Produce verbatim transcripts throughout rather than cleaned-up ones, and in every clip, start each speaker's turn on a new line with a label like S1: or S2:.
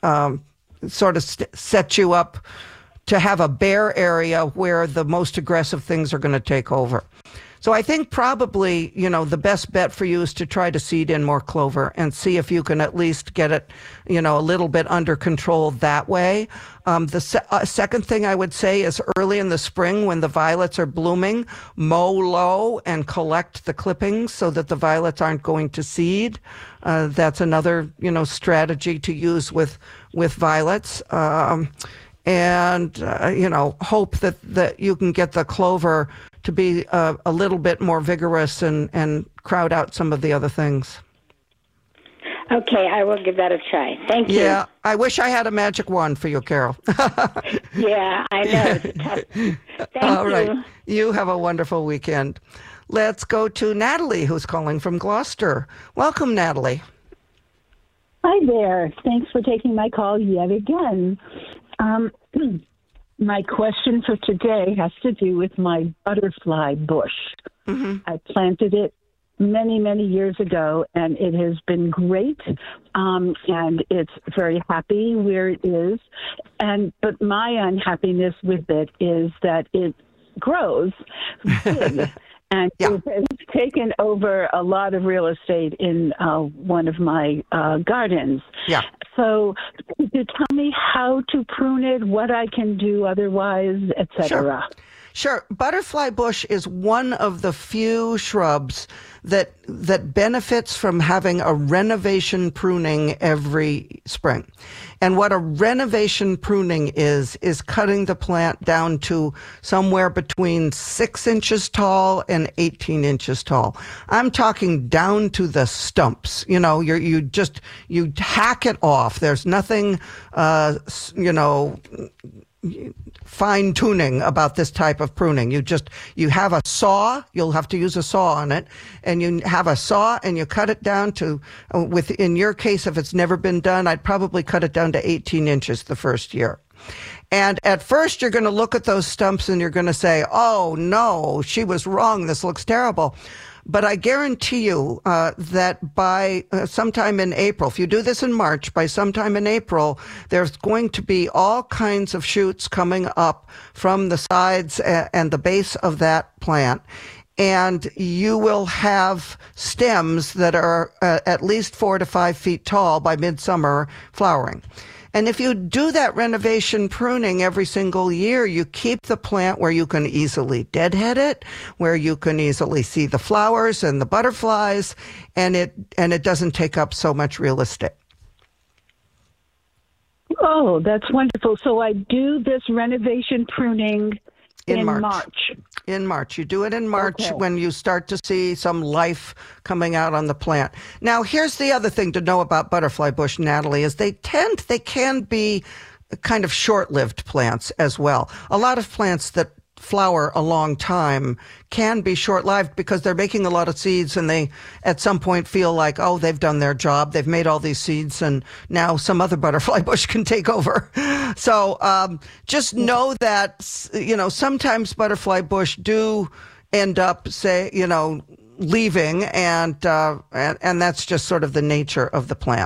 S1: um, sort of st- set you up to have a bare area where the most aggressive things are going to take over. So I think probably, you know, the best bet for you is to try to seed in more clover and see if you can at least get it, you know, a little bit under control that way. Um, the se- uh, second thing I would say is early in the spring when the violets are blooming, mow low and collect the clippings so that the violets aren't going to seed. Uh, that's another, you know, strategy to use with, with violets. Um, and, uh, you know, hope that, that you can get the clover to be uh, a little bit more vigorous and, and crowd out some of the other things.
S2: Okay, I will give that a try. Thank you.
S1: Yeah, I wish I had a magic wand for you, Carol.
S2: Yeah, I know. It's tough. Thank
S1: All
S2: you.
S1: right. You have a wonderful weekend. Let's go to Natalie, who's calling from Gloucester. Welcome, Natalie.
S3: Hi there. Thanks for taking my call yet again. Um, my question for today has to do with my butterfly bush. Mm-hmm. I planted it many, many years ago, and it has been great, um, and it's very happy where it is. And but my unhappiness with it is that it grows big. And
S1: yeah.
S3: it has taken over a lot of real estate in uh, one of my uh, gardens.
S1: Yeah.
S3: So could you tell me how to prune it, what I can do otherwise, et cetera?
S1: Sure. Sure. Butterfly bush is one of the few shrubs that that benefits from having a renovation pruning every spring. And what a renovation pruning is, is cutting the plant down to somewhere between six inches tall and eighteen inches tall. I'm talking down to the stumps. You know, you you just, you hack it off. There's nothing, uh, you know, fine tuning about this type of pruning. You just, you have a saw, you'll have to use a saw on it, and you have a saw and you cut it down to, uh, with, in your case, if it's never been done, I'd probably cut it down to eighteen inches the first year. And at first you're going to look at those stumps and you're going to say, oh no, she was wrong. This looks terrible. But I guarantee you uh, that by uh, sometime in April, if you do this in March, by sometime in April, there's going to be all kinds of shoots coming up from the sides a- and the base of that plant. And you will have stems that are uh, at least four to five feet tall by midsummer flowering. And if you do that renovation pruning every single year, you keep the plant where you can easily deadhead it, where you can easily see the flowers and the butterflies, and it and it doesn't take up so much real estate.
S3: Oh, that's wonderful. So I do this renovation pruning in, in March. March.
S1: In March. You do it in March
S3: okay.
S1: when you start to see some life coming out on the plant. Now, here's the other thing to know about butterfly bush, Natalie, is they tend, they can be kind of short-lived plants as well. A lot of plants that flower a long time can be short-lived because they're making a lot of seeds and they at some point feel like, oh, they've done their job. They've made all these seeds and now some other butterfly bush can take over. So um, just know that, you know, sometimes butterfly bush do end up, say, you know, leaving and, uh, and, and that's just sort of the nature of the plant.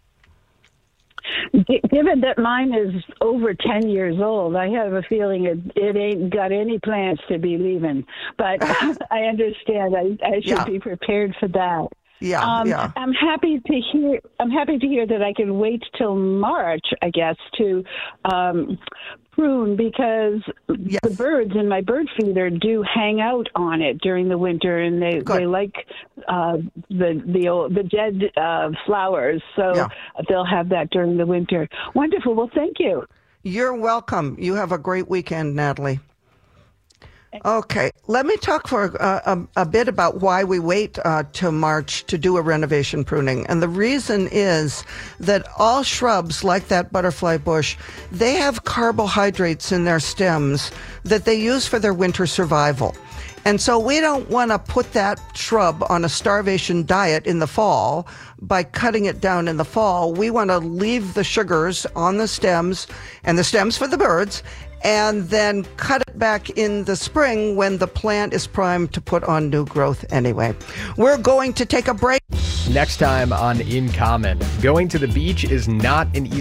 S3: Given that mine is over ten years old, I have a feeling it, it ain't got any plans to be leaving. But I understand. I, I should
S1: yeah.
S3: be prepared for that.
S1: Yeah,
S3: um,
S1: yeah.
S3: I'm happy to hear. I'm happy to hear that I can wait till March, I guess, to um, prune because
S1: yes.
S3: the birds in my bird feeder do hang out on it during the winter, and they, they like uh, the the old, the dead uh, flowers, so
S1: yeah.
S3: they'll have that during the winter. Wonderful. Well, thank you.
S1: You're welcome. You have a great weekend, Natalie. Okay, let me talk for uh, a, a bit about why we wait uh, till March to do a renovation pruning. And the reason is that all shrubs like that butterfly bush, they have carbohydrates in their stems that they use for their winter survival. And so we don't want to put that shrub on a starvation diet in the fall by cutting it down in the fall. We want to leave the sugars on the stems and the stems for the birds, and then cut it back in the spring when the plant is primed to put on new growth anyway. We're going to take a break.
S4: Next time on In Common, going to the beach is not an easy